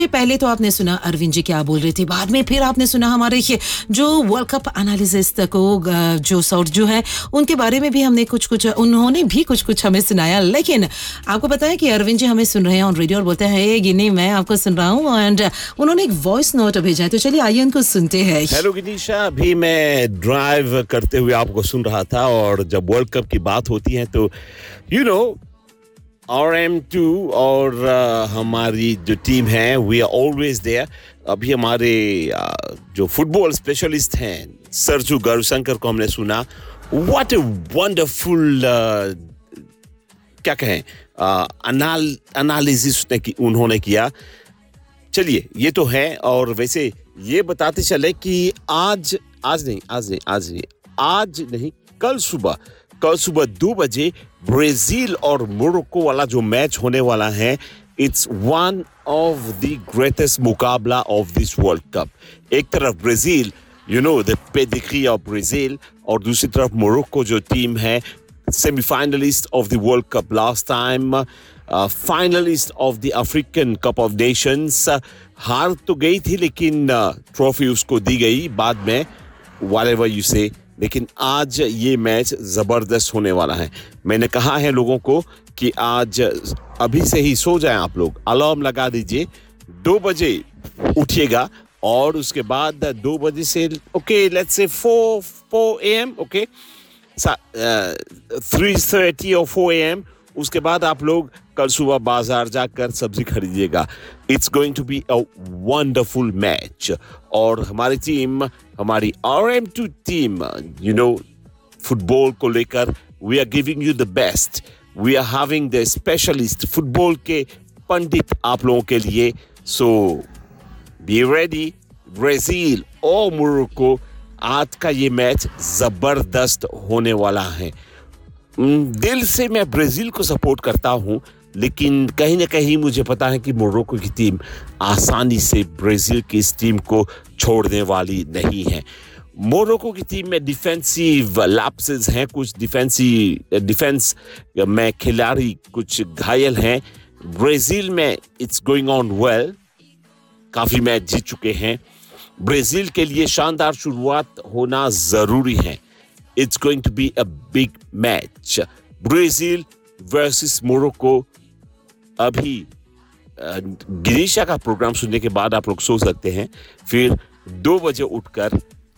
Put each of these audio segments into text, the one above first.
पहले तो आपने सुना अरविंद जी क्या बोल रही थी, बाद में फिर आपने सुना हमारे ये जो वर्ल्ड कप एनालिसिस्ट को जो सॉर्ट जो है उनके बारे में भी हमने उन्होंने भी कुछ हमें सुनाया। लेकिन आपको पता है कि अरविंद जी हमें सुन रहे हैं ऑन रेडियो और बोलते हैं गिनी मैं आपको सुन रहा हूँ, एंड उन्होंने एक वॉइस नोट भेजा है, तो चलिए आइए उनको सुनते हैं। हेलो गिनीशा, अभी मैं ड्राइव करते हुए आपको सुन रहा था और जब वर्ल्ड कप की बात होती है तो RM2 और हमारी जो टीम है वी आर ऑलवेज देयर। अभी हमारे जो फुटबॉल स्पेशलिस्ट हैं सरजू गौरशंकर को हमने सुना। व्हाट ए वंडरफुल क्या कहें एनालिसिस उन्होंने किया। चलिए ये तो है, और वैसे ये बताते चले कि कल सुबह 2 बजे ब्राजील और मोरक्को वाला जो मैच होने वाला है, it's one of the greatest मुकाबला ऑफ दिस वर्ल्ड कप। एक तरफ Brazil, the pedigree of Brazil, और दूसरी तरफ मोरक्को जो टीम है semifinalist of the world cup last time, finalist of the African cup of Nations. हार तो गई थी लेकिन ट्रॉफी उसको दी गई बाद में, व्हाटएवर यू से। लेकिन आज ये मैच जबरदस्त होने वाला है। मैंने कहा है लोगों को कि आज अभी से ही सो जाएं आप लोग, अलार्म लगा दीजिए, 2 बजे उठिएगा और उसके बाद 2 बजे से okay let's say 4 AM okay 3:30 और 4 AM, उसके बाद आप लोग कल सुबह बाजार जाकर सब्जी खरीदिएगा। It's going to be a wonderful match. और हमारी टीम, हमारी RM2 टीम, फुटबॉल को लेकर we are giving you the best. We are having the specialist, football के पंडित आप लोगों के लिए। सो बी रेडी, ब्राजील और मोरक्को, आज का ये मैच जबरदस्त होने वाला है। दिल से मैं ब्राजील को सपोर्ट करता हूं, लेकिन कहीं ना कहीं मुझे पता है कि मोरक्को की टीम आसानी से ब्राजील की इस टीम को छोड़ने वाली नहीं है। मोरक्को की टीम में डिफेंसिव लैप्सेस हैं, कुछ डिफेंस में खिलाड़ी कुछ घायल हैं। ब्राजील में इट्स गोइंग ऑन वेल, काफी मैच जीत चुके हैं। ब्राजील के लिए शानदार शुरुआत होना जरूरी है। It's going to be a big match. Brazil versus Morocco. अभी गिरीशा का प्रोग्राम सुनने के बाद आप लोग सो सकते हैं, फिर 2 बजे उठकर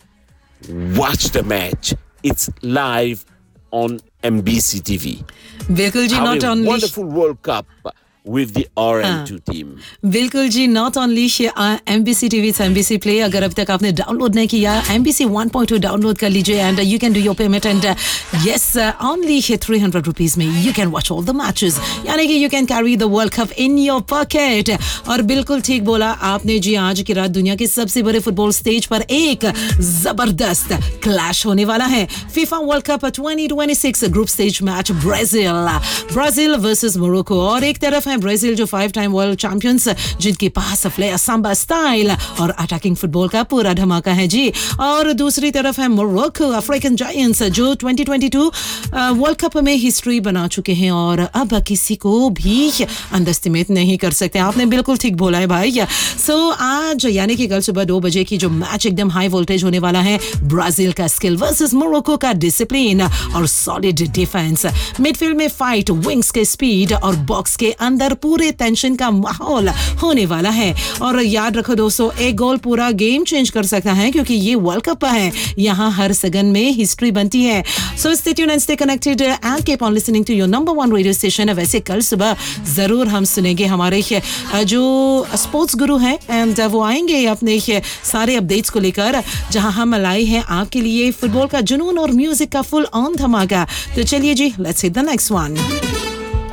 watch the match. It's live on MBC TV. बिल्कुल जी, not only wonderful World Cup with the RM2 team. बिल्कुल जी, not only MBC TV, it's MBC Play. अगर अब तक आपने डाउनलोड नहीं किया, MBC 1.2 डाउनलोड कर लीजिए and you can do your payment and yes, only 300 rupees में you can watch all the matches. यानी कि you can carry the World Cup in your pocket. और बिल्कुल ठीक बोला आपने जी, आज की रात दुनिया के सबसे बड़े फुटबॉल स्टेज पर एक जबरदस्त क्लैश होने वाला है। FIFA World Cup 2026 group stage match Brazil versus Morocco. और एक तरफ ब्राजील जो 5 टाइम वर्ल्ड चैंपियंस, जिनके पास फ्लेयर, सांबा स्टाइल और अटैकिंग फुटबॉल का पूरा धमाका है जी। और दूसरी तरफ है मोरक्को, अफ्रीकन जायंट्स, जो 2022 वर्ल्ड कप में हिस्ट्री बना चुके हैं और अब किसी को भी अंडरएस्टिमेट नहीं कर सकते। आपने बिल्कुल ठीक बोला है भाई। सो आज यानी कि कल सुबह 2 बजे की जो मैच एकदम हाई वोल्टेज होने वाला है, ब्राजील का स्किल वर्सेस मोरक्को का डिसिप्लिन और सॉलिड डिफेंस, मिडफील्ड में फाइट, विंग्स के स्पीड और बॉक्स के अंदर पूरे टेंशन का माहौल होने वाला है। और याद रखो दोस्तों, एक गोल पूरा गेम चेंज कर सकता है, क्योंकि ये वर्ल्ड कप है, यहाँ हर सेकंड में हिस्ट्री बनती है। So stay tuned and stay connected and keep on listening to your number 1 radio station. वैसे कल सुबह जरूर हम सुनेंगे हमारे जो स्पोर्ट्स गुरु हैं, एंड वो आएंगे अपने सारे अपडेट्स को लेकर, जहां हम लाए हैं आपके लिए फुटबॉल का जुनून और म्यूजिक का फुल ऑन धमाका। तो चलिए जी, let's hit the next one.